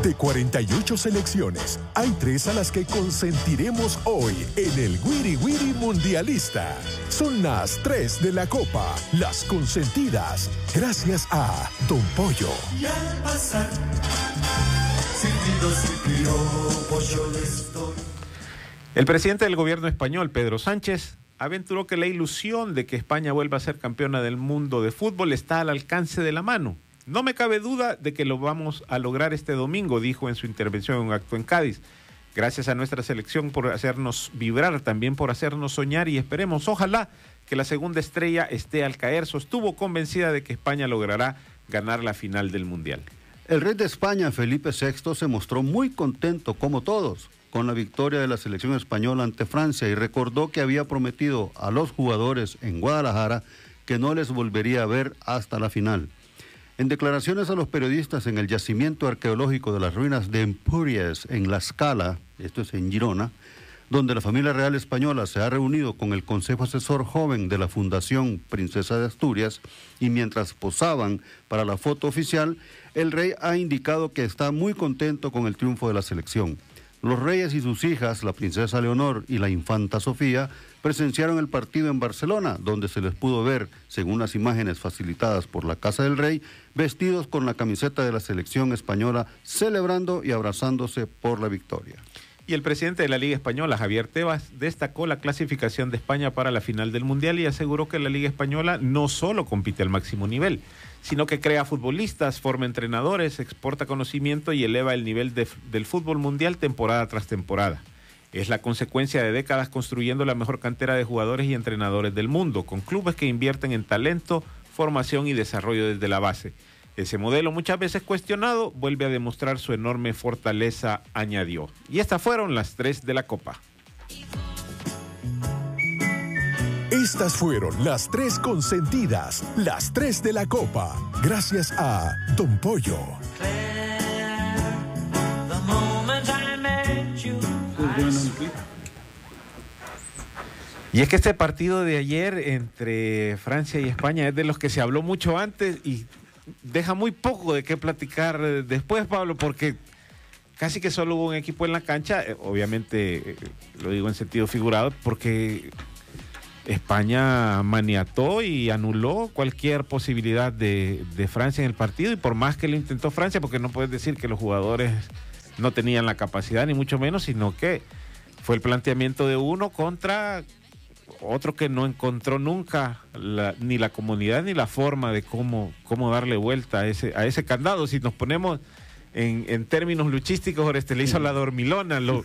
De 48 selecciones, hay 3 a las que consentiremos hoy en el Wiri Wiri Mundialista. Son las 3 de la Copa, las consentidas, gracias a Don Pollo. Y al pasar, silbidos y piropos yo les doy. El presidente del gobierno español, Pedro Sánchez, aventuró que la ilusión de que España vuelva a ser campeona del mundo de fútbol está al alcance de la mano. No me cabe duda de que lo vamos a lograr este domingo, dijo en su intervención en un acto en Cádiz. Gracias a nuestra selección por hacernos vibrar, también por hacernos soñar y esperemos, ojalá, que la segunda estrella esté al caer. Sostuvo convencida de que España logrará ganar la final del Mundial. El rey de España, Felipe VI, se mostró muy contento, como todos, con la victoria de la selección española ante Francia y recordó que había prometido a los jugadores en Guadalajara que no les volvería a ver hasta la final. En declaraciones a los periodistas en el yacimiento arqueológico de las ruinas de Empúries, en La Scala, esto es en Girona, donde la familia real española se ha reunido con el Consejo Asesor Joven de la Fundación Princesa de Asturias, y mientras posaban para la foto oficial, el rey ha indicado que está muy contento con el triunfo de la selección. Los reyes y sus hijas, la princesa Leonor y la infanta Sofía, presenciaron el partido en Barcelona, donde se les pudo ver, según las imágenes facilitadas por la Casa del Rey, vestidos con la camiseta de la selección española, celebrando y abrazándose por la victoria. Y el presidente de la Liga Española, Javier Tebas, destacó la clasificación de España para la final del Mundial y aseguró que la Liga Española no solo compite al máximo nivel, sino que crea futbolistas, forma entrenadores, exporta conocimiento y eleva el nivel del fútbol mundial temporada tras temporada. Es la consecuencia de décadas construyendo la mejor cantera de jugadores y entrenadores del mundo, con clubes que invierten en talento, formación y desarrollo desde la base. Ese modelo, muchas veces cuestionado, vuelve a demostrar su enorme fortaleza, añadió. Y estas fueron las 3 de la Copa. Estas fueron las 3 consentidas, las 3 de la Copa, gracias a Don Pollo. Y es que este partido de ayer entre Francia y España es de los que se habló mucho antes y deja muy poco de qué platicar después, Pablo, porque casi que solo hubo un equipo en la cancha, obviamente lo digo en sentido figurado, porque España maniató y anuló cualquier posibilidad de Francia en el partido, y por más que lo intentó Francia, porque no puedes decir que los jugadores no tenían la capacidad, ni mucho menos, sino que fue el planteamiento de uno contra otro que no encontró nunca ni la comodidad ni la forma de cómo darle vuelta a ese candado. Si nos ponemos en términos luchísticos, le hizo la dormilona, lo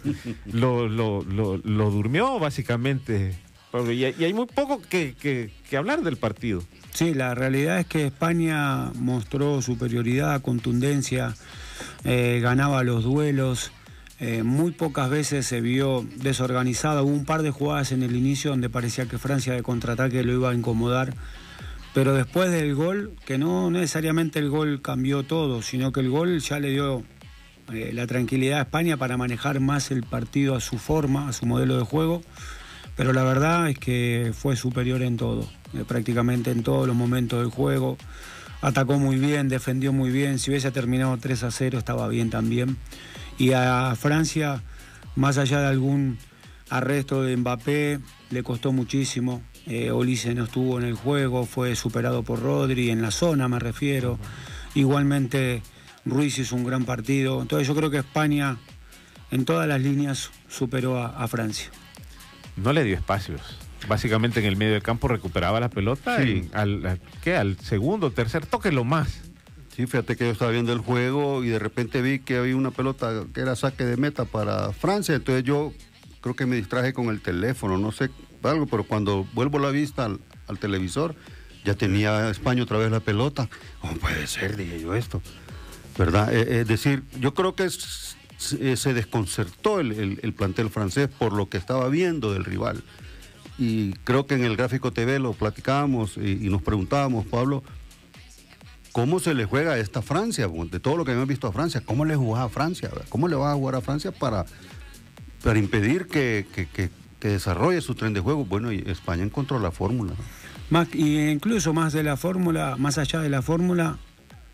durmió básicamente. Y hay muy poco que hablar del partido. Sí, la realidad es que España mostró superioridad, contundencia, ganaba los duelos. Muy pocas veces se vio desorganizada. Hubo un par de jugadas en el inicio donde parecía que Francia de contraataque lo iba a incomodar, pero después del gol, que no necesariamente el gol cambió todo, sino que el gol ya le dio la tranquilidad a España para manejar más el partido a su forma, a su modelo de juego, pero la verdad es que fue superior en todo, prácticamente en todos los momentos del juego. Atacó muy bien, defendió muy bien. Si hubiese terminado 3-0 estaba bien también. Y a Francia, más allá de algún arresto de Mbappé, le costó muchísimo. Olise no estuvo en el juego, fue superado por Rodri, en la zona me refiero. Igualmente Ruiz hizo un gran partido. Entonces yo creo que España en todas las líneas superó a Francia. No le dio espacios. Básicamente en el medio del campo recuperaba la pelota, sí. Y al segundo, tercer toque lo más. Sí, fíjate que yo estaba viendo el juego y de repente vi que había una pelota que era saque de meta para Francia, entonces yo creo que me distraje con el teléfono, no sé algo, pero cuando vuelvo la vista al televisor, ya tenía España otra vez la pelota. ¿Cómo puede ser? Dije yo esto, ¿verdad? Es decir, yo creo que se desconcertó el plantel francés por lo que estaba viendo del rival. Y creo que en el Gráfico TV lo platicábamos y nos preguntábamos, Pablo, ¿cómo se le juega a esta Francia? De todo lo que hemos visto a Francia, ¿cómo le jugás a Francia? ¿Cómo le vas a jugar a Francia para impedir que desarrolle su tren de juego? Bueno, y España encontró la fórmula. Y incluso más de la fórmula, más allá de la fórmula,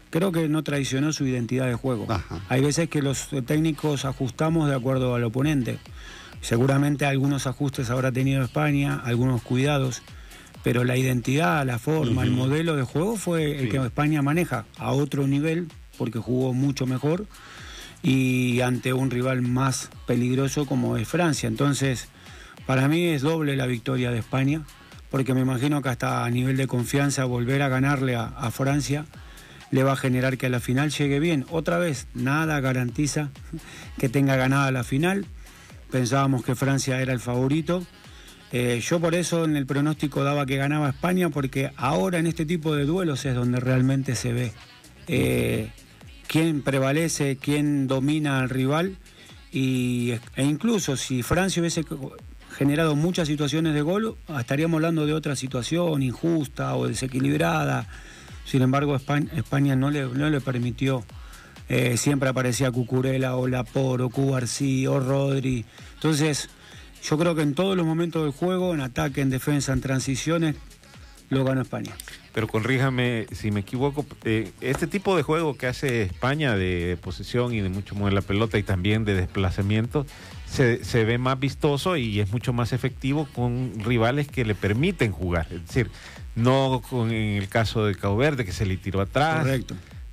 creo que no traicionó su identidad de juego. Ajá. Hay veces que los técnicos ajustamos de acuerdo al oponente. Seguramente algunos ajustes habrá tenido España, algunos cuidados, pero la identidad, la forma, el modelo de juego fue el que España maneja a otro nivel, porque jugó mucho mejor y ante un rival más peligroso como es Francia. Entonces, para mí es doble la victoria de España, porque me imagino que hasta a nivel de confianza volver a ganarle a Francia le va a generar que a la final llegue bien. Otra vez, nada garantiza que tenga ganada la final. Pensábamos que Francia era el favorito. Yo por eso en el pronóstico daba que ganaba España, porque ahora en este tipo de duelos es donde realmente se ve quién prevalece, quién domina al rival, e incluso si Francia hubiese generado muchas situaciones de gol, estaríamos hablando de otra situación injusta o desequilibrada. Sin embargo, España no le permitió. Siempre aparecía Cucurella o Laporte o Cubarsí o Rodri. Entonces, yo creo que en todos los momentos del juego, en ataque, en defensa, en transiciones, lo ganó España. Pero corríjame si me equivoco, este tipo de juego que hace España de posesión y de mucho mover la pelota y también de desplazamiento, se ve más vistoso y es mucho más efectivo con rivales que le permiten jugar. Es decir, no en el caso de Cabo Verde, que se le tiró atrás. Correcto.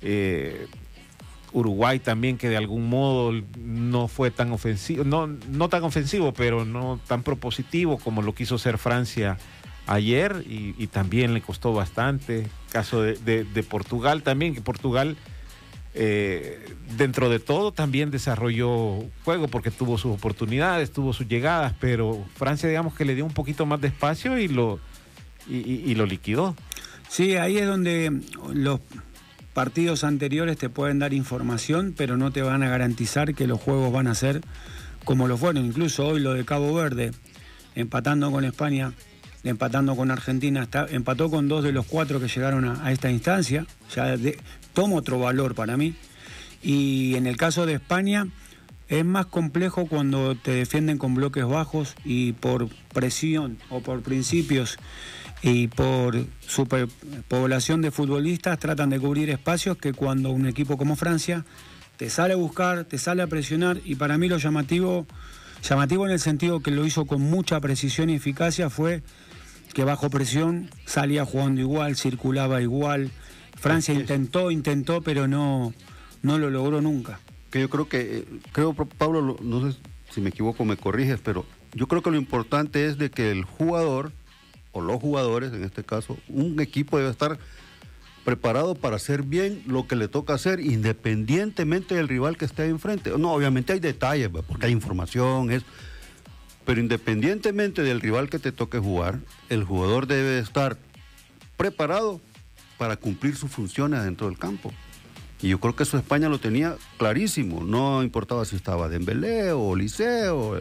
Uruguay también, que de algún modo no fue tan ofensivo, no tan ofensivo, pero no tan propositivo como lo quiso ser Francia ayer, y también le costó bastante. Caso de Portugal también, que Portugal dentro de todo también desarrolló juego porque tuvo sus oportunidades, tuvo sus llegadas, pero Francia, digamos que le dio un poquito más de espacio y lo liquidó. Sí, ahí es donde los partidos anteriores te pueden dar información, pero no te van a garantizar que los juegos van a ser como lo fueron. Incluso hoy lo de Cabo Verde, empatando con España, empatando con Argentina, empató con 2 de los 4 que llegaron a esta instancia, ya toma otro valor para mí. Y en el caso de España es más complejo cuando te defienden con bloques bajos y por presión o por principios y por superpoblación de futbolistas tratan de cubrir espacios, que cuando un equipo como Francia te sale a buscar, te sale a presionar. Y para mí lo llamativo en el sentido que lo hizo con mucha precisión y eficacia, fue que bajo presión salía jugando igual, circulaba igual. Francia intentó, pero no lo logró nunca. Que yo creo, Pablo, no sé si me equivoco, me corriges, pero yo creo que lo importante es de que el jugador, o los jugadores, en este caso, un equipo debe estar preparado para hacer bien lo que le toca hacer, independientemente del rival que esté ahí enfrente. No, obviamente hay detalles, porque hay información, pero independientemente del rival que te toque jugar, el jugador debe estar preparado para cumplir sus funciones dentro del campo. Y yo creo que eso España lo tenía clarísimo, no importaba si estaba Dembélé o Liceo.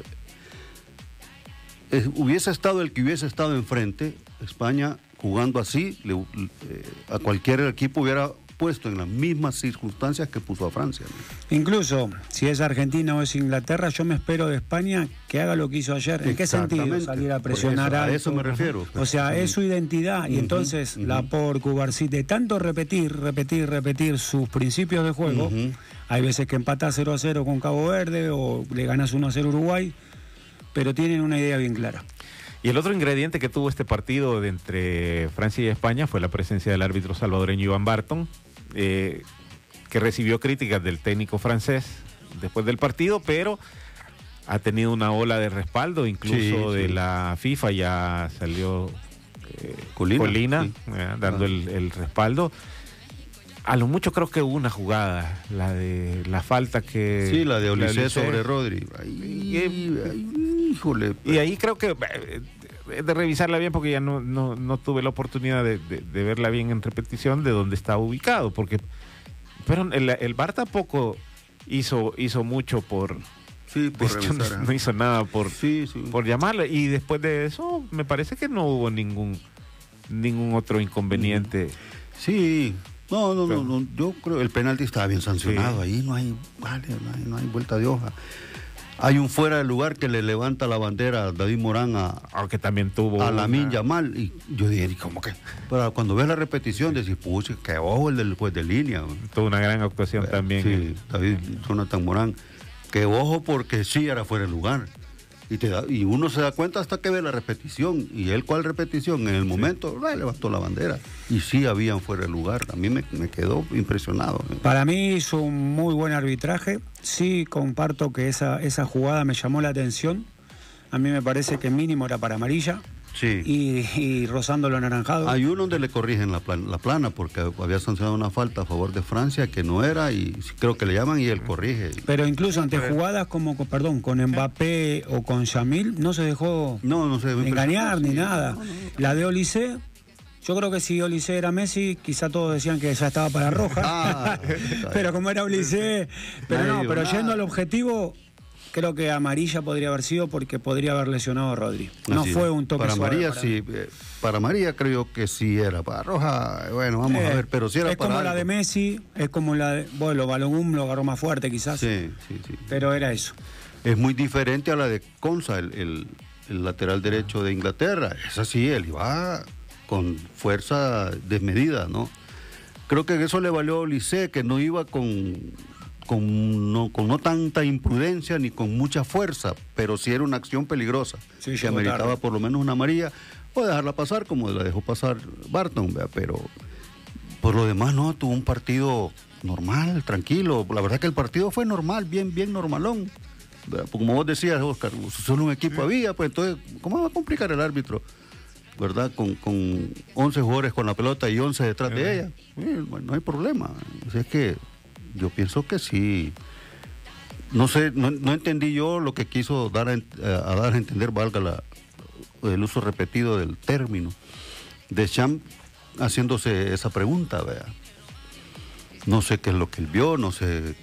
Hubiese estado el que hubiese estado enfrente, España jugando así, a cualquier equipo hubiera puesto en las mismas circunstancias que puso a Francia, ¿no? Incluso si es Argentina o es Inglaterra, yo me espero de España que haga lo que hizo ayer. ¿En qué sentido? Salir a presionar a eso me refiero. O sea, es su identidad, y entonces Laporte, Cubarsí, de tanto repetir sus principios de juego, hay veces que empatás 0-0 con Cabo Verde o le ganas 1-0 a Uruguay, pero tienen una idea bien clara. Y el otro ingrediente que tuvo este partido entre Francia y España fue la presencia del árbitro salvadoreño Iván Barton, que recibió críticas del técnico francés después del partido, pero ha tenido una ola de respaldo, incluso de la FIFA ya salió Colina dando el respaldo. A lo mucho creo que hubo una jugada, la de la falta que... Sí, la de Olise sobre Rodri. Híjole. Y ahí creo que de revisarla bien, porque ya no tuve la oportunidad de verla bien en repetición de dónde está ubicado, pero el VAR tampoco hizo mucho por... Sí, por revisar. No hizo nada por llamarla, y después de eso me parece que no hubo ningún otro inconveniente. Sí. No, yo creo que el penalti estaba bien sancionado, ahí no hay vuelta de hoja. Hay un fuera de lugar que le levanta la bandera a David Morán Aunque también tuvo a Lamine Yamal. Y yo dije, ¿y cómo que? Pero cuando ves la repetición, decís, pucha, qué ojo el del juez de línea. tuvo una gran actuación también. Sí, David Jonathan Morán. Qué ojo, porque sí era fuera de lugar. Y uno se da cuenta hasta que ve la repetición. Y él, ¿cuál repetición? En el momento, levantó la bandera. Y sí habían fuera de lugar. A mí me quedó impresionado. Para mí hizo un muy buen arbitraje. Sí, comparto que esa jugada me llamó la atención. A mí me parece que mínimo era para amarilla. Sí. Y rozando lo anaranjado. Hay uno donde le corrigen la plana porque había sancionado una falta a favor de Francia que no era y creo que le llaman y él corrige. Pero incluso ante jugadas como, con Mbappé o con Yamil, no se dejó no sé, engañar ni nada. La de Olise, yo creo que si Olise era Messi, quizá todos decían que ya estaba para roja. Pero como era Olise, pero yendo al objetivo, creo que amarilla podría haber sido porque podría haber lesionado a Rodri. No Así fue es. un toque para suave María para sí, para María creo que sí era, para Roja, bueno, vamos a ver, pero sí era es para como algo. la de Messi, es como la de, bueno, Balogun lo agarró más fuerte quizás, Sí. pero era eso. Es muy diferente a la de Konsa, el lateral derecho de Inglaterra. Es así, él iba con fuerza desmedida, ¿no? Creo que eso le valió a Olise, que no iba con no tanta imprudencia ni con mucha fuerza, pero sí era una acción peligrosa, Sí, que ameritaba tarde. por lo menos una amarilla, o dejarla pasar como la dejó pasar Barton, ¿vea? Pero por lo demás no, tuvo un partido normal, tranquilo. La verdad que el partido fue normal, bien normalón. ¿Verdad? Como vos decías, Oscar, solo un equipo había, pues entonces, ¿cómo va a complicar el árbitro? ¿Verdad? Con 11 jugadores con la pelota y 11 detrás de ella. Bueno, no hay problema. Así es que yo pienso que sí. No sé, no entendí yo lo que quiso dar a entender, valga el uso repetido del término. Deschamps haciéndose esa pregunta, vea. No sé qué es lo que él vio, no sé.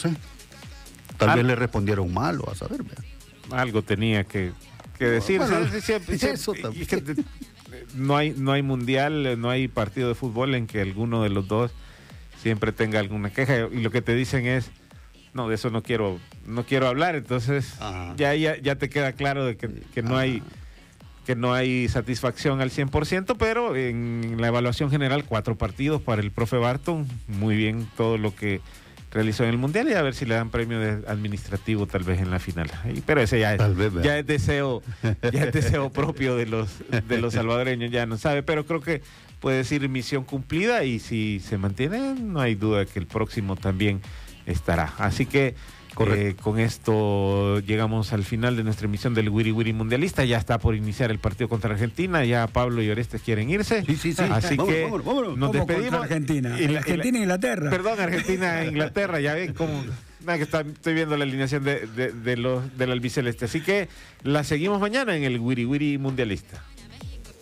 Tal vez le respondieron mal o a saber, vea. Algo tenía que decir. Bueno, Eso también. es que no hay mundial, no hay partido de fútbol en que alguno de los dos siempre tenga alguna queja y lo que te dicen es no, de eso no quiero hablar, entonces ya te queda claro de que no hay satisfacción al 100%, pero en la evaluación general 4 partidos para el profe Barton, muy bien todo lo que realizó en el mundial y a ver si le dan premio administrativo tal vez en la final. Pero ese ya es deseo propio de los salvadoreños, ya no sabe, pero creo que puede decir misión cumplida y si se mantiene no hay duda que el próximo también estará. Así que con esto llegamos al final de nuestra emisión del Wiri Wiri Mundialista. Ya está por iniciar el partido contra Argentina. Ya Pablo y Orestes quieren irse. Sí. Así que vámonos. nos despedimos. Argentina. Argentina e Inglaterra. Perdón, Argentina e Inglaterra. Ya ven cómo. Que estoy viendo la alineación del albiceleste. Así que la seguimos mañana en el Wiri Wiri Mundialista.